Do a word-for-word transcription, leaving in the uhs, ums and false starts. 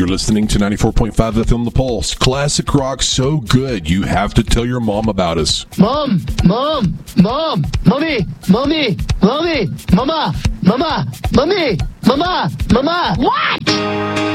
You're listening to ninety-four point five F M The Pulse. Classic rock so good, you have to tell your mom about us. Mom, mom, mom, mommy, mommy, mommy, mama, mama, mommy, mama, mama. What?